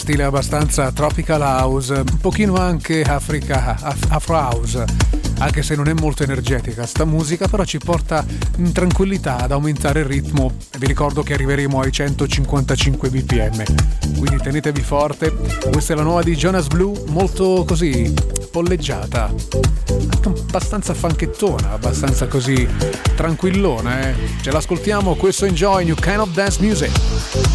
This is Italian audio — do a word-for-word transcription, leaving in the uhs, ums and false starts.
stile abbastanza tropical house, un pochino anche Africa, af- afro house, anche se non è molto energetica sta musica, però ci porta in tranquillità ad aumentare il ritmo. Vi ricordo che arriveremo ai centocinquantacinque bpm, quindi tenetevi forte. Questa è la nuova di Jonas Blue, molto così polleggiata, anche abbastanza funkettona, abbastanza così tranquillona, eh. Ce l'ascoltiamo, questo Enjoy, New Kind of Dance Music.